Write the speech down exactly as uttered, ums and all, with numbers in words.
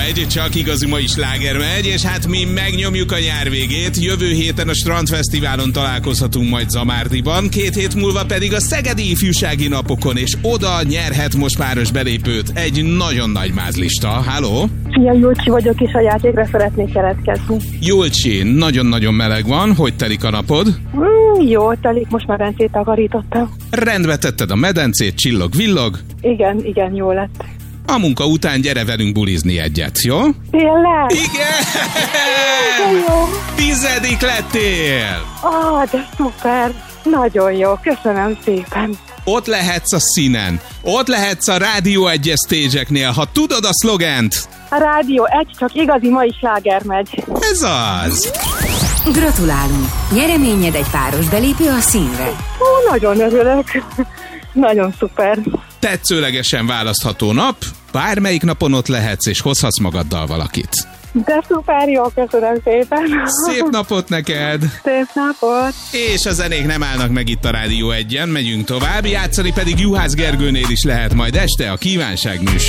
egy, csak igazi mai sláger megy, és hát mi megnyomjuk a nyár végét. Jövő héten a Strandfesztiválon találkozhatunk majd Zamárdiban, két hét múlva pedig a Szegedi Ifjúsági Napokon, és oda nyerhet most páros belépőt egy nagyon nagy mázlista. Halló? Szia, Julcsi vagyok, és a játékra szeretnék keletkezni. Julcsi, nagyon-nagyon meleg van, hogy telik a napod? Mm, jó, telik, most már medencét takarítottam. Rendbe tetted a medencét, csillog-villog? Igen, igen, jó lett. A munka után gyere velünk bulizni egyet, jó? Tényleg? Igen! Jó. Tizedik lettél! Ah, de szuper! Nagyon jó, köszönöm szépen. Ott lehetsz a színen, ott lehetsz a Rádió egyes stage-eknél, ha tudod a szlogent. A Rádió egy, csak igazi mai sláger megy. Ez az! Gratulálunk! Nyereményed egy páros belépő a színre. Ó, nagyon örülök. Nagyon szuper. Tetszőlegesen választható nap, bármelyik napon ott lehetsz, és hozhatsz magaddal valakit. De szuper, jó, köszönöm szépen. Szép napot neked! Szép napot! És a zenék nem állnak meg itt a Rádió egyen, megyünk tovább, játszani pedig Juhász Gergőnél is lehet majd este a Kívánság műsor.